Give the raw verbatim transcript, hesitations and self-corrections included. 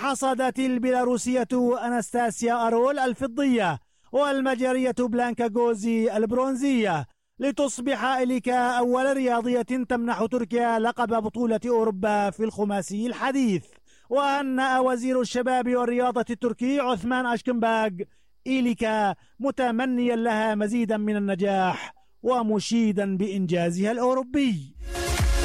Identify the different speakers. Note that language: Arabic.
Speaker 1: حصدت البيلاروسية أناستاسيا أرول الفضية والمجرية بلانكا غوزي البرونزية، لتصبح إليكا أول رياضية تمنح تركيا لقب بطولة أوروبا في الخماسي الحديث. وهنأ وزير الشباب والرياضة التركي عثمان أشكنباغ إليكا متمنيا لها مزيدا من النجاح ومشيدا بإنجازها الأوروبي.